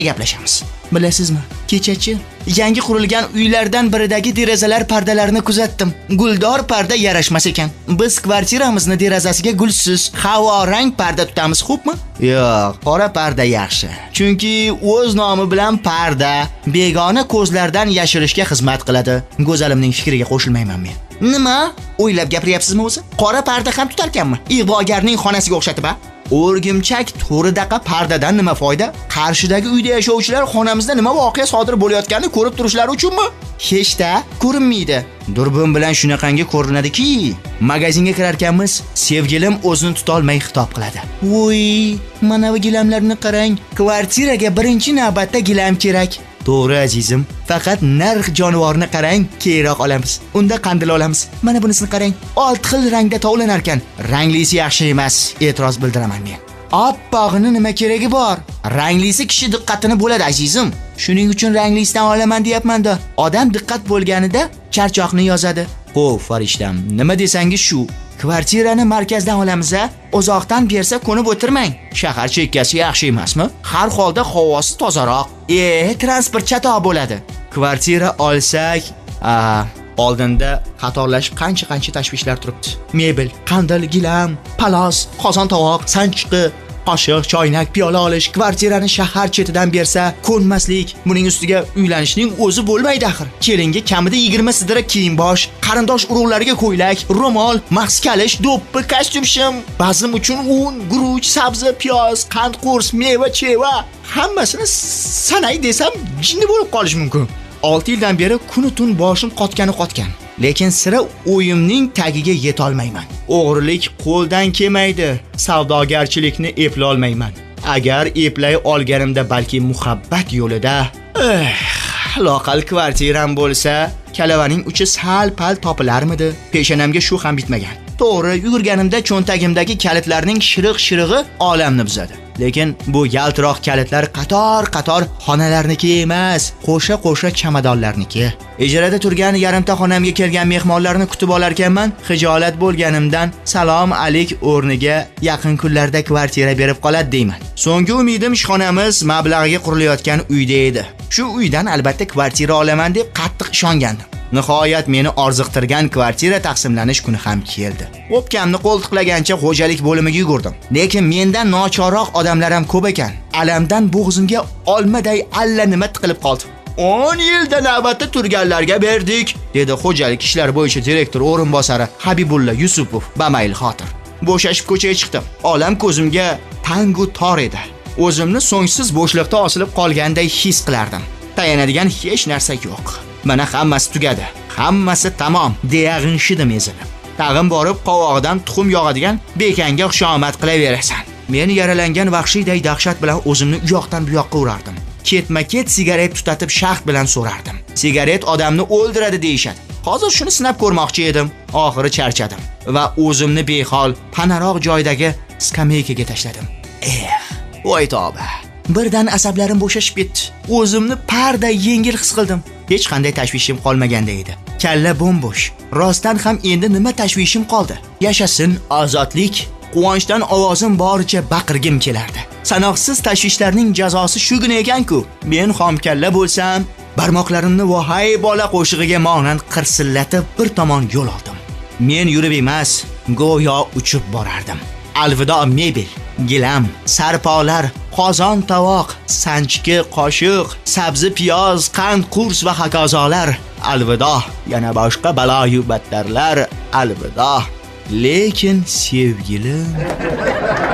gaplashamiz. Bilasizmi, kechachi yangi qurilgan uylardan biridagi derazalar pardalarini kuzatdim. Guldor parda yarashmas ekan. Biz kvartiramizni derazasiga gulsiz, havorang parda tutamiz, xo'pmi? Yo'q, qora parda yaxshi. Chunki o'z nomi bilan parda begona ko'zlardan yashirishga xizmat qiladi. Go'zalimning fikriga qo'shilmayman men. Nima? O'ylab gapiryapsizmi o'zi? Qora parda ham tutarkanmi? Ig'vogarning xonasiga o'xshatib-a? O'rgimchak to'ridaqa pardadan nima foyda? Qarshidagi uyda yashovchilar xonamizda nima voqea sodir bo'layotganini ko'rib turishlari uchunmi? Hech-da ko'rinmaydi. Durbin bilan shunaqangi ko'rinadiki, magazinga kirarkanmiz, sevgilim o'zini tuta olmay xitob qiladi. "Voy, mana bu gilamlarni qarang. Kvartiraga birinchi navbatda gilam kerak." To'g'ri azizim, faqat narx jonivorni qarang, keyinroq olamiz. Unda qandil olamiz. Mana bunisini qarang. 6 xil rangda tovlanar ekan. Ranglisi yaxshi emas, e'tiroz bildiraman men. Oppog'ini nima keragi bor? Ranglisi kishi diqqatini bo'ladi azizim. Shuning uchun ranglisidan olaman deyapman-da. Odam diqqat bo'lganida charchoqni yozadi. Xo'p, farishtam, nima desangiz shu. Kvartirani markazdan olamiz-a? Uzoqdan bersa ko'nib o'tirmang. Shahar chekkasi yaxshi emasmi? Har holda havosi tozaroq. Transport chatoq bo'ladi. Kvartira olsak, oldinda qatorlashib qancha tashvishlar turibdi. Mebel, qandil, gilam, palos, qozon tovoq, sanchiqi, qoshiq, choynak, piyola olish, kvartirani shahar chetidan bersa ko'nmaslik. Buning ustiga uylanishning o'zi bo'lmaydi axir. Kelinga kamida 20 sidira kiyim-bosh, qarindosh urug'larga ko'ylak, ro'mol, mahs kalish, do'ppi, kostyum shim, bazm uchun un, guruch, sabzi, piyoz, qand qurs, meva, cheva, hammasini sanay desam jinni bo'lib qolish mumkin. 6 yildan beri kuni-tun boshim qotgan. Lekin sira o'yimning tagiga yeta olmayman. O'g'rilik qo'ldan kelmaydi. Savdogarchilikni eplay olmayman. Agar eplay olganimda balki muhabbat yo'lida, loqal kvartiram bo'lsa, kalavaning uchi sal-pal topilarmidi? Peshanamga shu ham bitmagan. To'g'ri, yurganimda cho'ntagimdagi kalitlarning shiriq-shirig'i olamni buzadi. Lekin bu yaltiroq kalitlar qator xonalarniki emas, qo'sha chamadonlarniki. Ijarada turgan yarimta xonamga kelgan mehmonlarni kutib olar ekanman. Xijolat bo'lganimdan salom alik o'rniga yaqin kunlarda kvartira berib qoladi deyman. So'nggi umidim ishxonamiz mablag'iga qurilayotgan uyda edi. Shu uydan albatta kvartira olaman deb qattiq ishongandim. Nihoyat meni orziqtirgan kvartira taqsimlanish kuni ham keldi. O'pkamni qo'ltiqlagancha xo'jalik bo'limiga yugurdim. Lekin mendan nochorroq odamlar ham ko'p ekan. Alamdan bo'g'zimga olmaday allanima tiqilib qoldi. 10 yilda navbatda turganlarga berdik, dedi xo'jalik ishlari bo'yicha direktor o'rinbosari Habibulla Yusupov bamayl xotir. Bo'shashib ko'chaga chiqdim. Olam ko'zimga tangu tor edi. O'zimni so'ngsiz bo'shliqda osilib qolganday his qilardim. Tayanadigan hech narsa yo'q. Mana hammasi tugadi. Hammasi tamom, deya g'inshidim ezilib. Tag'in borib qovog'idan tuxum yog'adigan bekanga xushomad qilaverasan. Men yaralangan vahshiyday dahshat bilan o'zimni u yoqdan bu yoqqa urardim. Ketma-ket sigaret tutatib shaxt bilan so'rardim. Sigaret odamni o'ldiradi deyshadi. Hozir shuni sinab ko'rmoqchi edim. Oxiri charchadim va o'zimni behol, panaroq joydagi skameykaga tashladim. Voy tavba. Birdan asablarim bo'shashib ketdi. O'zimni parda yengil his qildim. Hech qanday tashvishim qolmaganda edi. Kalla bo'mbo'sh. Rostdan ham endi nima tashvishim qoldi? Yashasin ozodlik. Quvonchdan ovozim boricha baqirgim kelardi. Sanoqsiz tashvishlarning jazosi shugina ekan-ku. Men xomkalla bo'lsam, barmoqlarimni vohay bola qo'shig'iga monand qirsillatib bir tomon yo'l oldim. Men yurib emas, go'yo uchib borardim. Alvido mebel, gilam, sarpolar, qozon tovoq, sanchki, qoshiq, sabzi, piyoz, qand qurs va hokazolar. Alvido, yana boshqa balo-yu battarlar. Alvido. Lekin sevgilim